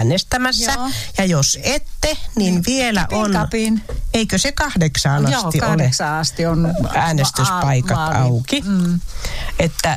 äänestämässä. Joo. Ja jos ette, niin vielä on... Eikö se 8 asti ole? 8 asti on äänestyspaikat auki. Että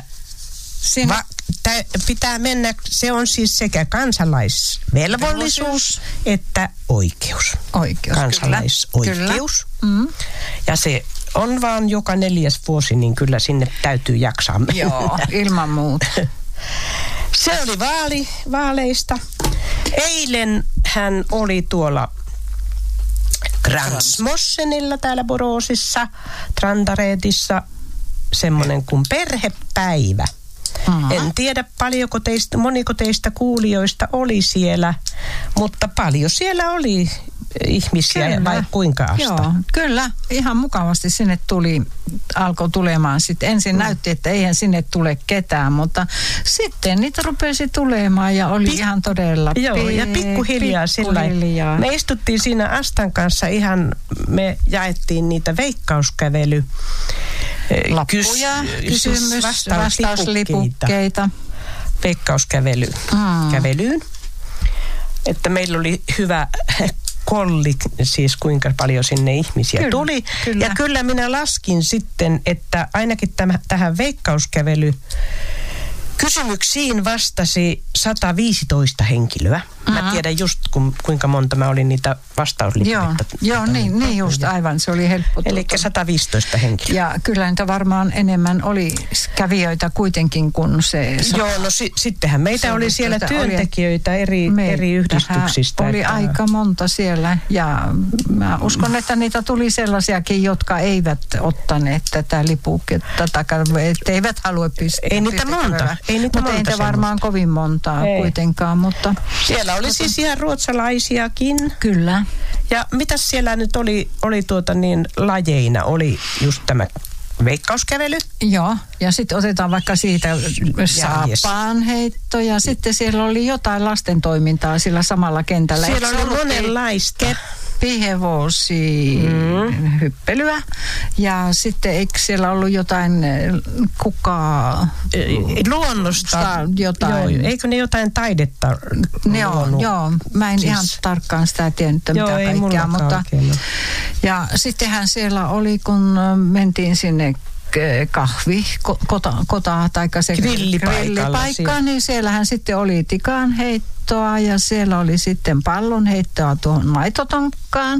pitää mennä, se on siis sekä kansalaisvelvollisuus että oikeus. Kansalaisoikeus. Kyllä. Ja se on vaan joka 4. vuosi, niin kyllä sinne täytyy jaksaa mennä. Joo, ilman muuta. Se oli vaaleista. Eilen hän oli tuolla Gransmossenilla täällä Boråsissa, Trandaredissa, semmoinen kuin perhepäivä. En tiedä moniko teistä kuulijoista oli siellä, mutta paljon siellä oli ihmisiä, kyllä. Vai kuinka asta? Joo, kyllä. Ihan mukavasti sinne alkoi tulemaan. Sitten ensin näytti, että eihän sinne tule ketään, mutta sitten niitä rupesi tulemaan ja oli ihan todella ja pikkuhiljaa sillä. Me istuttiin siinä Astan kanssa me jaettiin niitä veikkauskävely lappuja, vastauslipukkeita. Veikkauskävelyyn. Että meillä oli hyvä kolli, siis kuinka paljon sinne ihmisiä tuli. Kyllä. Ja kyllä minä laskin sitten, että ainakin tähän veikkauskävelykysymyksiin vastasi 115 henkilöä. Mä tiedän just kuinka monta mä olin niitä vastauslippuja. Joo, niin just aivan. Se oli helppo. Eli 115 henkilöä. Ja kyllä niitä varmaan enemmän oli kävijöitä kuitenkin kuin se... Joo, no sittenhän meitä oli siellä työntekijöitä eri yhdistyksistä. Oli aika monta siellä ja mä uskon, että niitä tuli sellaisiakin, jotka eivät ottaneet tätä lipuketta eivät halua pistää. Ei niitä monta. Mutta ei niitä varmaan kovin montaa kuitenkaan, mutta... Siellä oli siis ihan ruotsalaisiakin. Kyllä. Ja mitäs siellä nyt oli lajeina? Oli just tämä veikkauskävely. Joo, ja sitten otetaan vaikka siitä saappaanheitto ja sitten siellä oli jotain lastentoimintaa sillä samalla kentällä. Siellä oli monenlaista. Keppihevosi hyppelyä ja sitten eikö siellä ollut jotain luonnosta jotain. Joo, eikö ne jotain taidetta Joo, mä en ihan tarkkaan sitä tiennyt, mitä kaikkea, mutta ja sittenhän siellä oli, kun mentiin sinne kahvikota tai se grillipaikka, niin siellähän sitten oli tikanheittoa ja siellä oli sitten pallonheittoa tuohon maitotonkkaan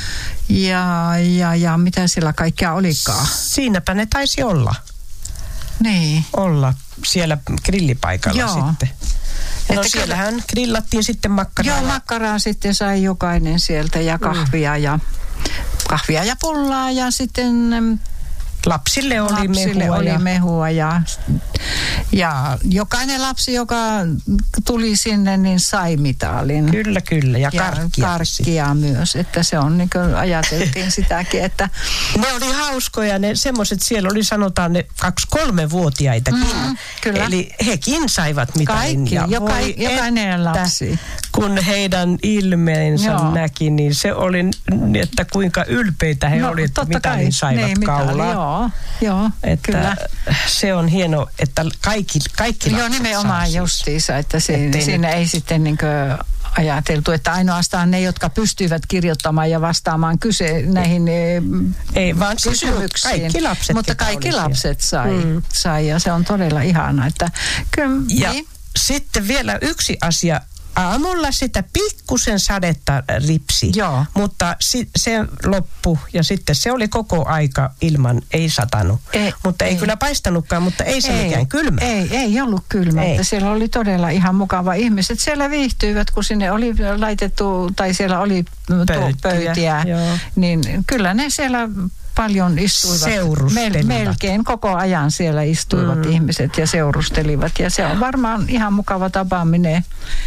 ja mitä siellä kaikkea olikaan. Siinäpä ne taisi olla. Niin. Olla siellä grillipaikalla sitten. No siellähän grillattiin sitten makkaraa. Joo, makkaraa sitten sai jokainen sieltä ja kahvia ja pullaa ja sitten... Lapsille oli mehua ja jokainen lapsi, joka tuli sinne, niin sai mitalin. Kyllä. Ja karkkia myös, että se on niin kuin ajateltiin sitäkin, että... Ne oli hauskoja, ne semmoiset, siellä oli sanotaan ne 2-3-vuotiaitakin. Kyllä. Eli hekin saivat mitalin. Kaikki, jokainen lapsi. Kun heidän ilmeensä näki, niin se oli, että kuinka ylpeitä he olivat, että mitalin saivat kaulaa. Joo, että kyllä. Se on hieno, että kaikki lapset joo, nimenomaan justiinsa, että siinä ei sitten niin kuin ajateltu, että ainoastaan ne, jotka pystyivät kirjoittamaan ja vastaamaan näihin kysymyksiin. Kaikki lapset. Mutta kaikki lapset sai ja se on todella ihana. Että, kyllä, ja sitten vielä yksi asia. Aamulla sitä pikkusen sadetta ripsi, mutta se loppui ja sitten se oli koko aika ilman, ei satanut. Mutta ei kyllä paistanutkaan, mutta ei se mikään kylmä. Ei ollut kylmä, että siellä oli todella ihan mukava. Ihmiset siellä viihtyivät, kun sinne oli laitettu, tai siellä oli pöytiä, niin kyllä ne siellä paljon istuivat. Melkein koko ajan siellä istuivat ihmiset ja seurustelivat ja se on varmaan ihan mukava tapaaminen.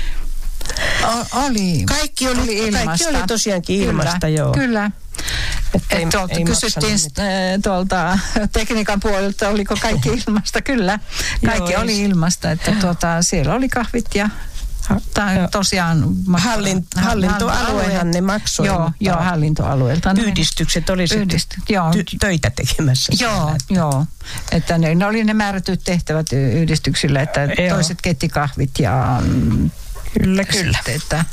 Kaikki oli tosiaankin ilmasta, Kyllä. Kysyttiin tuolta tekniikan puolelta, oliko kaikki ilmasta. Kyllä, kaikki oli ilmasta. Että siellä oli kahvit ja tosiaan... Hallintoaluehan ne maksoi. Joo, hallintoalueelta. Yhdistykset oli sitten töitä tekemässä. Joo. Että ne oli ne määrätyt tehtävät yhdistyksillä, että toiset keitti kahvit ja Kyllä, kyllä. Että